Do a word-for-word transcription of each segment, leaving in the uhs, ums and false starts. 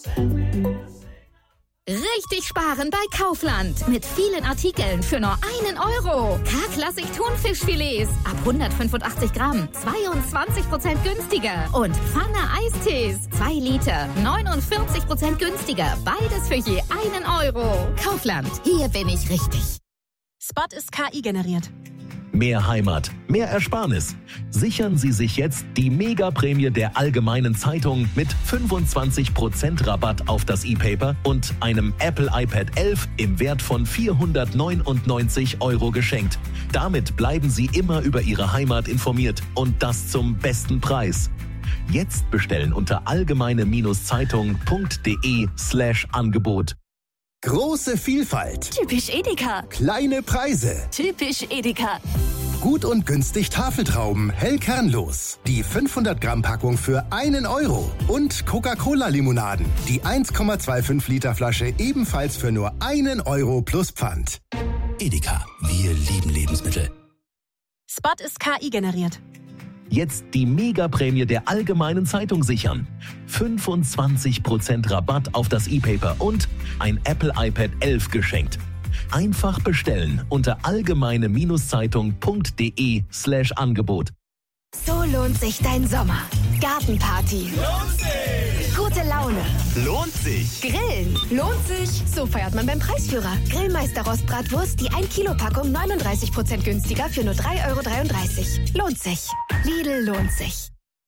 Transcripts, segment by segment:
Richtig sparen bei Kaufland. Mit vielen Artikeln für nur einen Euro. K-Klassik Thunfischfilets ab hundertfünfundachtzig Gramm. zweiundzwanzig Prozent günstiger. Und Pfanne Eistees. zwei Liter. neunundvierzig Prozent günstiger. Beides für je einen Euro. Kaufland. Hier bin ich richtig. Spot ist K I generiert. Mehr Heimat, mehr Ersparnis. Sichern Sie sich jetzt die Mega-Prämie der Allgemeinen Zeitung mit fünfundzwanzig Prozent Rabatt auf das E-Paper und einem Apple iPad elf im Wert von vierhundertneunundneunzig Euro geschenkt. Damit bleiben Sie immer über Ihre Heimat informiert und das zum besten Preis. Jetzt bestellen unter allgemeine-zeitung.de slash Angebot. Große Vielfalt. Typisch Edeka. Kleine Preise. Typisch Edeka. Gut und günstig Tafeltrauben, hell kernlos. Die fünfhundert Gramm Packung für einen Euro. Und Coca-Cola-Limonaden. Die eins Komma fünfundzwanzig Liter Flasche ebenfalls für nur einen Euro plus Pfand. Edeka, wir lieben Lebensmittel. Spot ist K I generiert. Jetzt die Mega-Prämie der Allgemeinen Zeitung sichern. fünfundzwanzig Prozent Rabatt auf das E-Paper und ein Apple iPad elf geschenkt. Einfach bestellen unter allgemeine-zeitung.de slash Angebot. So lohnt sich dein Sommer. Gartenparty. Lohnt sich! Gute Laune. Lohnt sich! Grillen. Lohnt sich. So feiert man beim Preisführer. Grillmeister Rostbratwurst, die ein Kilo Packung neununddreißig Prozent günstiger für nur drei Euro dreiunddreißig. Lohnt sich. Lidl lohnt sich.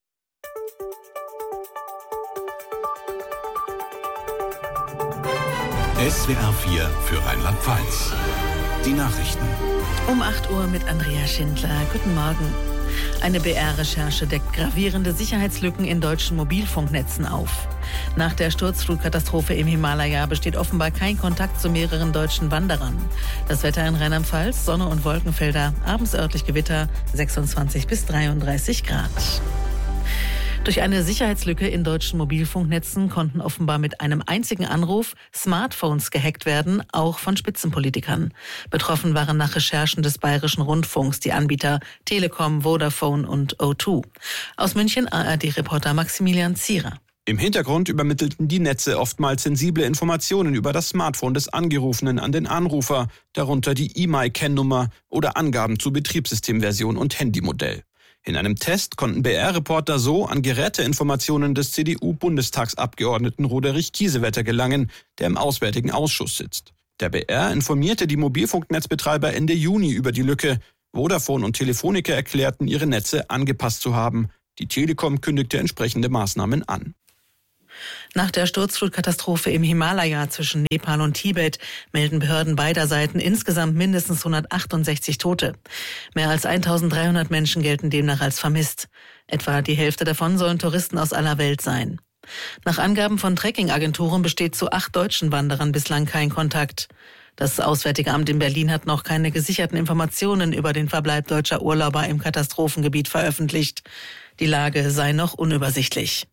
S W R vier für Rheinland-Pfalz. Die Nachrichten. Um acht Uhr mit Andrea Schindler. Guten Morgen. Eine B R-Recherche deckt gravierende Sicherheitslücken in deutschen Mobilfunknetzen auf. Nach der Sturzflutkatastrophe im Himalaya besteht offenbar kein Kontakt zu mehreren deutschen Wanderern. Das Wetter in Rheinland-Pfalz, Sonne und Wolkenfelder, abends örtlich Gewitter, sechsundzwanzig bis dreiunddreißig Grad. Durch eine Sicherheitslücke in deutschen Mobilfunknetzen konnten offenbar mit einem einzigen Anruf Smartphones gehackt werden, auch von Spitzenpolitikern. Betroffen waren nach Recherchen des Bayerischen Rundfunks die Anbieter Telekom, Vodafone und O zwei. Aus München A R D-Reporter Maximilian Zierer. Im Hintergrund übermittelten die Netze oftmals sensible Informationen über das Smartphone des Angerufenen an den Anrufer, darunter die E M I Kennnummer oder Angaben zu Betriebssystemversion und Handymodell. In einem Test konnten B R-Reporter so an Geräteinformationen des C D U-Bundestagsabgeordneten Roderich Kiesewetter gelangen, der im Auswärtigen Ausschuss sitzt. Der B R informierte die Mobilfunknetzbetreiber Ende Juni über die Lücke. Vodafone und Telefonica erklärten, ihre Netze angepasst zu haben. Die Telekom kündigte entsprechende Maßnahmen an. Nach der Sturzflutkatastrophe im Himalaya zwischen Nepal und Tibet melden Behörden beider Seiten insgesamt mindestens hundertachtundsechzig Tote. Mehr als eintausenddreihundert Menschen gelten demnach als vermisst. Etwa die Hälfte davon sollen Touristen aus aller Welt sein. Nach Angaben von Trekking-Agenturen besteht zu acht deutschen Wanderern bislang kein Kontakt. Das Auswärtige Amt in Berlin hat noch keine gesicherten Informationen über den Verbleib deutscher Urlauber im Katastrophengebiet veröffentlicht. Die Lage sei noch unübersichtlich.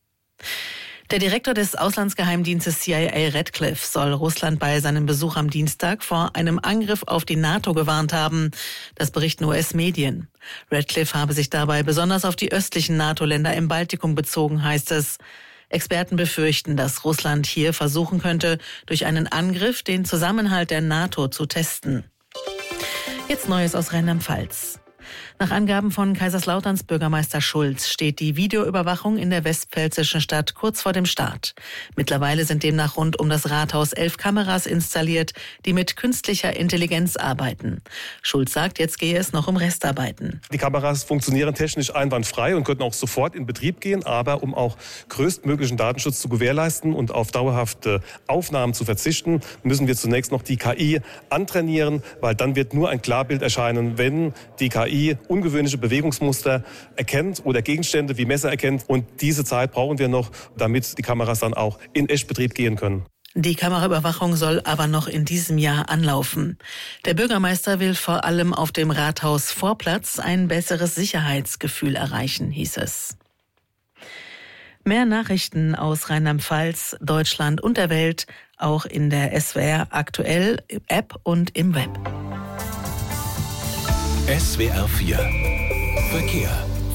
Der Direktor des Auslandsgeheimdienstes C I A Radcliffe soll Russland bei seinem Besuch am Dienstag vor einem Angriff auf die NATO gewarnt haben. Das berichten U S-Medien. Radcliffe habe sich dabei besonders auf die östlichen NATO-Länder im Baltikum bezogen, heißt es. Experten befürchten, dass Russland hier versuchen könnte, durch einen Angriff den Zusammenhalt der NATO zu testen. Jetzt Neues aus Rheinland-Pfalz. Nach Angaben von Kaiserslauterns Bürgermeister Schulz steht die Videoüberwachung in der westpfälzischen Stadt kurz vor dem Start. Mittlerweile sind demnach rund um das Rathaus elf Kameras installiert, die mit künstlicher Intelligenz arbeiten. Schulz sagt, jetzt gehe es noch um Restarbeiten. Die Kameras funktionieren technisch einwandfrei und könnten auch sofort in Betrieb gehen, aber um auch größtmöglichen Datenschutz zu gewährleisten und auf dauerhafte Aufnahmen zu verzichten, müssen wir zunächst noch die K I antrainieren, weil dann wird nur ein Klarbild erscheinen, wenn die K I ungewöhnliche Bewegungsmuster erkennt oder Gegenstände wie Messer erkennt. Und diese Zeit brauchen wir noch, damit die Kameras dann auch in Echtbetrieb gehen können. Die Kameraüberwachung soll aber noch in diesem Jahr anlaufen. Der Bürgermeister will vor allem auf dem Rathausvorplatz ein besseres Sicherheitsgefühl erreichen, hieß es. Mehr Nachrichten aus Rheinland-Pfalz, Deutschland und der Welt, auch in der S W R aktuell App und im Web. S W R vier Verkehr.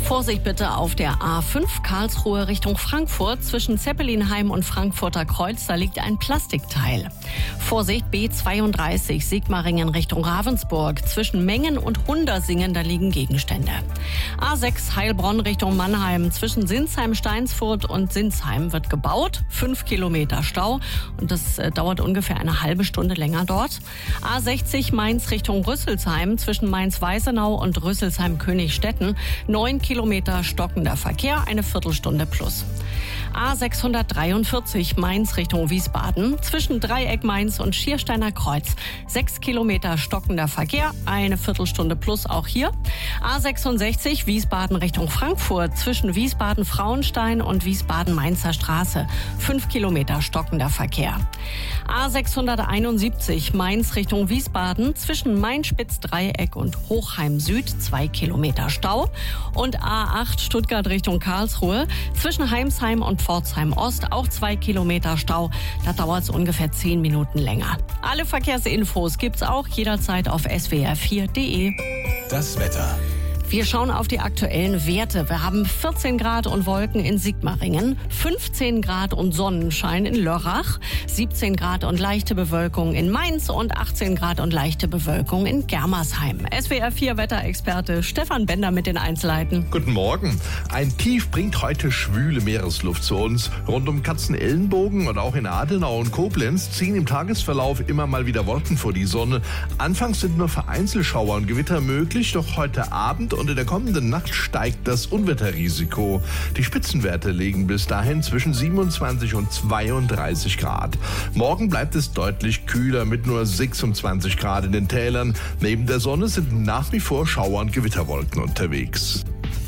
Vorsicht bitte auf der A fünf Karlsruhe Richtung Frankfurt. Zwischen Zeppelinheim und Frankfurter Kreuz, da liegt ein Plastikteil. Vorsicht B zweiunddreißig Sigmaringen Richtung Ravensburg. Zwischen Mengen und Hundersingen, da liegen Gegenstände. A sechs Heilbronn Richtung Mannheim. Zwischen Sinsheim-Steinsfurt und Sinsheim wird gebaut. Fünf Kilometer Stau und das äh, dauert ungefähr eine halbe Stunde länger dort. A sechzig Mainz Richtung Rüsselsheim. Zwischen Mainz-Weißenau und Rüsselsheim-Königstetten. Neun Kilometer stockender Verkehr, eine Viertelstunde plus. A sechshundertdreiundvierzig Mainz Richtung Wiesbaden. Zwischen Dreieck Mainz und Schiersteiner Kreuz. Sechs Kilometer stockender Verkehr, eine Viertelstunde plus auch hier. A sechsundsechzig Wiesbaden Richtung Frankfurt. Zwischen Wiesbaden-Frauenstein und Wiesbaden-Mainzer Straße. Fünf Kilometer stockender Verkehr. A sechshunderteinundsiebzig Mainz Richtung Wiesbaden. Zwischen Main-Spitz-Dreieck und Hochheim Süd. Zwei Kilometer Stau. Und A acht Stuttgart Richtung Karlsruhe. Zwischen Heimsheim und Pforzheim Ost auch zwei Kilometer Stau. Da dauert es ungefähr zehn Minuten länger. Alle Verkehrsinfos gibt's auch jederzeit auf S W R vier Punkt de. Das Wetter. Wir schauen auf die aktuellen Werte. Wir haben vierzehn Grad und Wolken in Sigmaringen, fünfzehn Grad und Sonnenschein in Lörrach, siebzehn Grad und leichte Bewölkung in Mainz und achtzehn Grad und leichte Bewölkung in Germersheim. S W R vier Wetterexperte Stefan Bender mit den Einzelheiten. Guten Morgen. Ein Tief bringt heute schwüle Meeresluft zu uns. Rund um Katzenellenbogen und auch in Adenau und Koblenz ziehen im Tagesverlauf immer mal wieder Wolken vor die Sonne. Anfangs sind nur vereinzelt Schauer und Gewitter möglich, doch heute Abend und in der kommenden Nacht steigt das Unwetterrisiko. Die Spitzenwerte liegen bis dahin zwischen siebenundzwanzig und zweiunddreißig Grad. Morgen bleibt es deutlich kühler mit nur sechsundzwanzig Grad in den Tälern. Neben der Sonne sind nach wie vor Schauer- und Gewitterwolken unterwegs.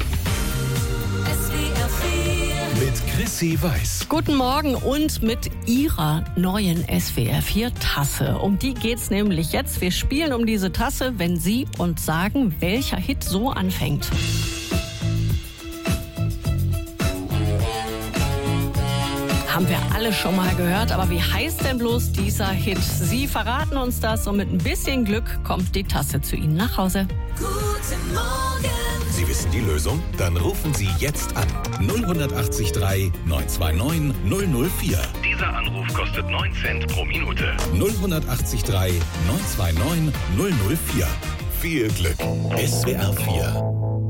Mit Chrissy Weiß. Guten Morgen und mit Ihrer neuen S W R vier Tasse. Um die geht's nämlich jetzt. Wir spielen um diese Tasse, wenn Sie uns sagen, welcher Hit so anfängt. Haben wir alle schon mal gehört, aber wie heißt denn bloß dieser Hit? Sie verraten uns das und mit ein bisschen Glück kommt die Tasse zu Ihnen nach Hause. Guten Morgen. Sie wissen die Lösung? Dann rufen Sie jetzt an. null acht drei neun zwei neun null null vier. Dieser Anruf kostet neun Cent pro Minute. null acht drei neun zwei neun null null vier. Viel Glück. S W R vier